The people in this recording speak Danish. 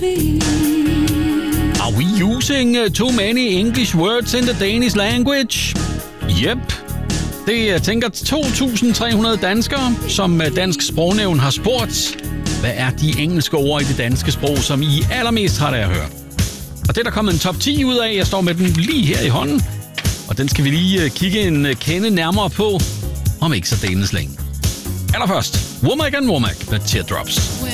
Are we using too many English words in the Danish language? Yep. Det er, tænker 2.300 danskere, som Dansk Sprognævn har spurgt. Hvad er de engelske ord i det danske sprog, som I allermest har at høre? Og det er der kommet en top 10 ud af. Jeg står med den lige her i hånden. Og den skal vi lige kigge en kende nærmere på, om ikke så danes længe. Allerførst, Womack and Womack med Teardrops.